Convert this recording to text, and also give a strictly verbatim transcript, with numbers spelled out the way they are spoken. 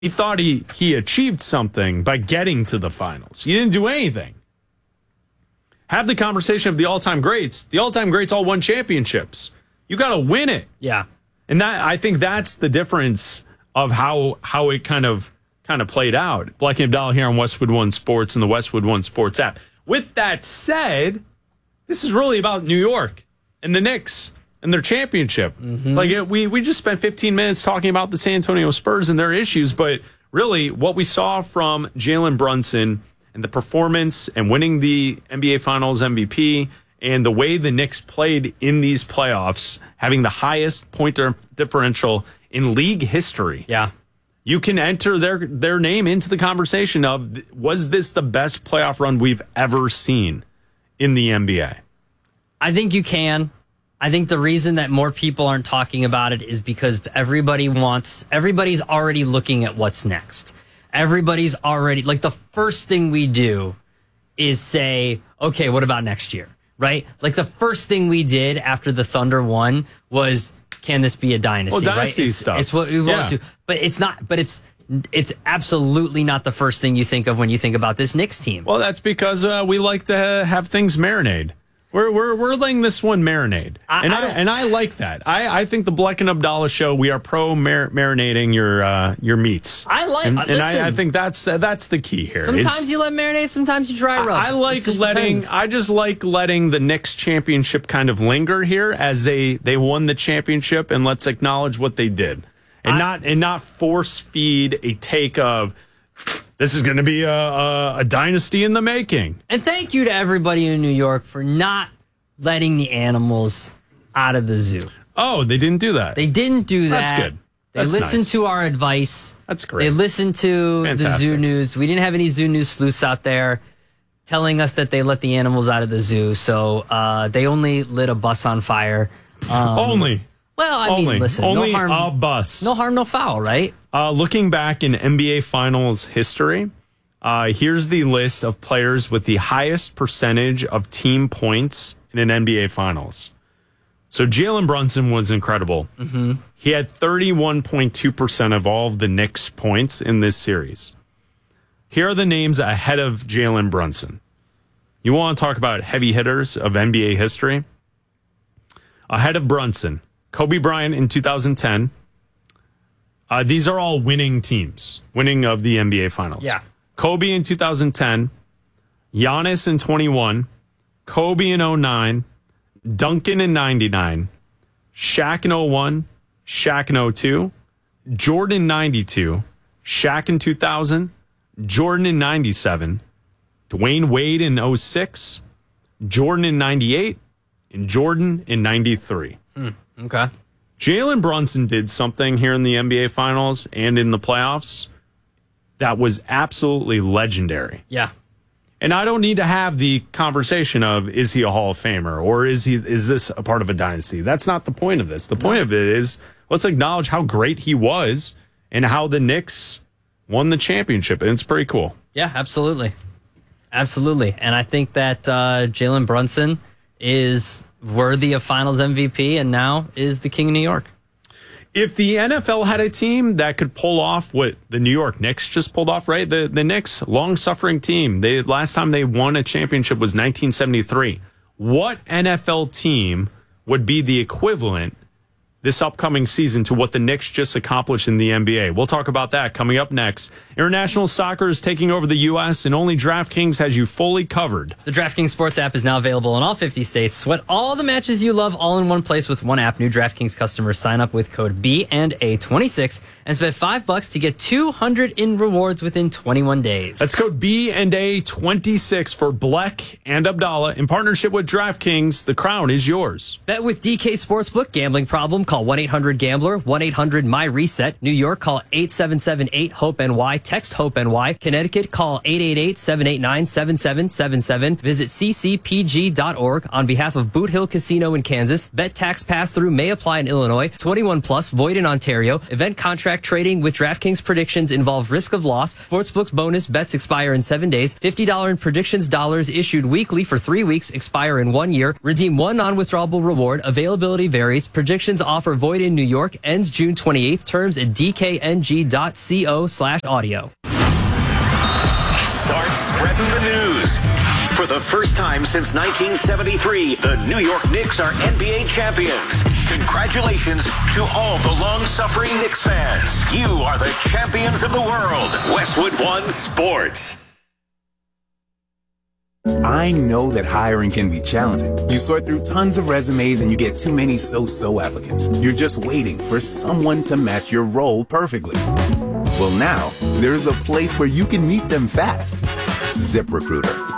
he thought he, he achieved something by getting to the finals. You didn't do anything. Have the conversation of the all-time greats. The all-time greats all won championships. You got to win it. Yeah. And that I think that's the difference of how how it kind of kind of played out. Black and Abdallah here on Westwood One Sports and the Westwood One Sports app. With that said, this is really about New York and the Knicks and their championship. Mm-hmm. Like it, we we just spent fifteen minutes talking about the San Antonio Spurs and their issues, but really what we saw from Jalen Brunson and the performance and winning the N B A Finals M V P and the way the Knicks played in these playoffs, having the highest point differential in league history. Yeah. You can enter their their name into the conversation of, was this the best playoff run we've ever seen in the N B A? I think you can. I think the reason that more people aren't talking about it is because everybody wants, everybody's already looking at what's next. Everybody's already, like the first thing we do is say, okay, what about next year? Right? Like the first thing we did after the Thunder won was, can this be a dynasty? Well, dynasty right? It's, stuff. It's what we want yeah. to, but it's not, but it's, it's absolutely not the first thing you think of when you think about this Knicks team. Well, that's because uh, we like to ha- have things marinate. We're we're we're letting this one marinate, I, and I I, and I like that. I, I think the Black and Abdallah show, we are pro mar- marinating your uh, your meats. I like, and, uh, and listen, I, I think that's uh, that's the key here. Sometimes you let marinate, sometimes you dry rub. I, I like letting. Depends. I just like letting the Knicks championship kind of linger here as they they won the championship, and let's acknowledge what they did, and I, not and not force feed a take of, this is going to be a, a a dynasty in the making. And thank you to everybody in New York for not letting the animals out of the zoo. Oh, they didn't do that. They didn't do that. That's good. They That's listened nice. to our advice. That's great. They listened to Fantastic. the zoo news. We didn't have any zoo news sleuths out there telling us that they let the animals out of the zoo. So uh, they only lit a bus on fire. Um, only. Well, I only. mean, listen. Only no harm, a bus. No harm, no foul, right? Uh, looking back in N B A Finals history, uh, here's the list of players with the highest percentage of team points in an N B A Finals. So Jalen Brunson was incredible. Mm-hmm. He had thirty-one point two percent of all of the Knicks' points in this series. Here are the names ahead of Jalen Brunson. You want to talk about heavy hitters of N B A history? Ahead of Brunson, Kobe Bryant in two thousand ten. Uh, these are all winning teams, winning of the N B A Finals. Yeah. Kobe in two thousand ten, Giannis in twenty-one, Kobe in oh nine, Duncan in ninety-nine, Shaq in oh one, Shaq in oh two, Jordan in ninety-two, Shaq in two thousand, Jordan in ninety-seven, Dwayne Wade in oh six, Jordan in ninety-eight, and Jordan in ninety-three. Mm, okay. Jalen Brunson did something here in the N B A Finals and in the playoffs that was absolutely legendary. Yeah. And I don't need to have the conversation of, is he a Hall of Famer or is he is this a part of a dynasty? That's not the point of this. The point of it is, let's acknowledge how great he was and how the Knicks won the championship. And it's pretty cool. Yeah, absolutely. Absolutely. And I think that uh, Jalen Brunson is worthy of Finals M V P and now is the King of New York. If the N F L had a team that could pull off what the New York Knicks just pulled off, right? The the Knicks, long-suffering team. They last time they won a championship was nineteen seventy-three. What N F L team would be the equivalent this upcoming season to what the Knicks just accomplished in the N B A? We'll talk about that coming up next. International soccer is taking over the U S, and only DraftKings has you fully covered. The DraftKings Sports app is now available in all fifty states. Sweat all the matches you love all in one place with one app. New DraftKings customers sign up with code B and A twenty-six and spend five bucks to get two hundred in rewards within twenty-one days. That's code B and A twenty-six for Bleck and Abdallah. In partnership with DraftKings, the crown is yours. Bet with D K Sportsbook. Gambling problem? Call one eight hundred gambler, one eight hundred my reset. New York, call eight seven seven eight hope N Y. Text HOPE-NY. Connecticut, call eight eight eight seven eight nine seven seven seven seven. Visit c c p g dot org on behalf of Boot Hill Casino in Kansas. Bet tax pass-through may apply in Illinois. twenty-one plus, void in Ontario. Event contract trading with DraftKings predictions involve risk of loss. Sportsbook bonus bets expire in seven days. fifty dollars in predictions dollars issued weekly for three weeks, expire in one year. Redeem one non-withdrawable reward. Availability varies. Predictions offered Offer void in New York. Ends June twenty-eighth. Terms at dkng.co slash audio. Start spreading the news. For the first time since nineteen seventy-three, the New York Knicks are N B A champions. Congratulations to all the long-suffering Knicks fans. You are the champions of the world. Westwood One Sports. I know that hiring can be challenging. You sort through tons of resumes and you get too many so-so applicants. You're just waiting for someone to match your role perfectly. Well, now, there's a place where you can meet them fast. ZipRecruiter.